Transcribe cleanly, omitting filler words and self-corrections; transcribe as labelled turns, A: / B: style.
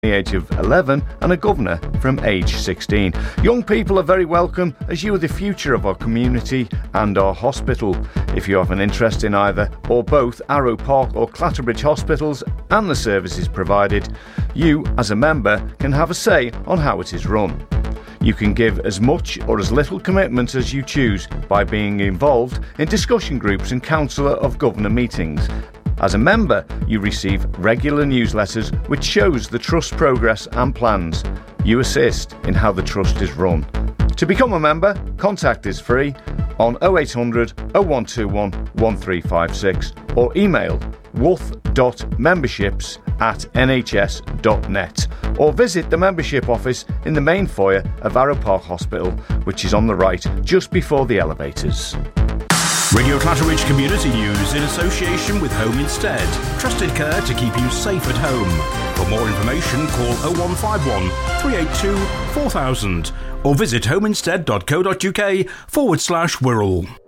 A: the age of 11 and a governor from age 16. Young people are very welcome, as you are the future of our community and our hospital. If you have an interest in either or both Arrow Park or Clatterbridge hospitals and the services provided, you as a member can have a say on how it is run. You can give as much or as little commitment as you choose by being involved in discussion groups and councillor of governor meetings. As a member, you receive regular newsletters which shows the Trust progress and plans. You assist in how the Trust is run. To become a member, contact is free on 0800 0121 1356 or email woof.memberships@nhs.net or visit the membership office in the main foyer of Arrow Park Hospital, which is on the right just before the elevators.
B: Radio Clatterbridge Community News in association with Home Instead. Trusted care to keep you safe at home. For more information, call 0151 382 4000 or visit homeinstead.co.uk/Wirral.